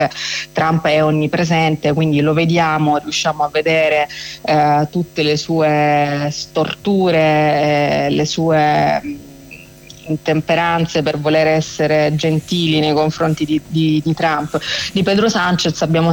Trump è onnipresente, quindi lo vediamo, riusciamo a vedere tutte le sue storture, le sue intemperanze per voler essere gentili nei confronti di Trump. Di Pedro Sanchez abbiamo